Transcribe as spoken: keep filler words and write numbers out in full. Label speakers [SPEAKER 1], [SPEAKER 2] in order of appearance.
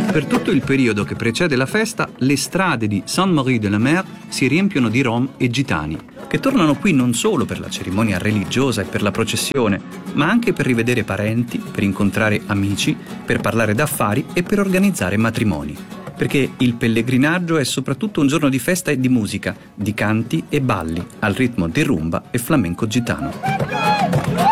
[SPEAKER 1] Per tutto il periodo che precede la festa, le strade di Saint-Marie-de-la-Mer si riempiono di rom e gitani, che tornano qui non solo per la cerimonia religiosa e per la processione, ma anche per rivedere parenti, per incontrare amici, per parlare d'affari e per organizzare matrimoni. Perché il pellegrinaggio è soprattutto un giorno di festa e di musica, di canti e balli, al ritmo di rumba e flamenco gitano.